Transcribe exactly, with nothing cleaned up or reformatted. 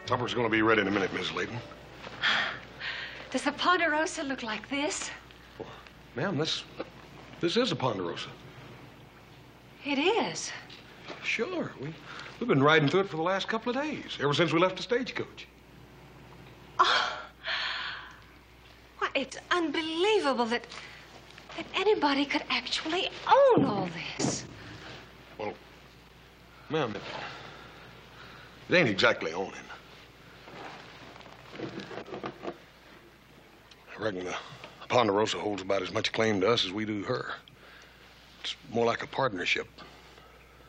Supper's gonna be ready in a minute, Miss Layton. Does the Ponderosa look like this? Well, ma'am, this, this is a Ponderosa. It is. Sure. We, we've been riding through it for the last couple of days, ever since we left the stagecoach. Oh. Why, it's unbelievable that, that anybody could actually own all this. Well, ma'am, it, it ain't exactly owning. I reckon the Ponderosa holds about as much claim to us as we do her. It's more like a partnership.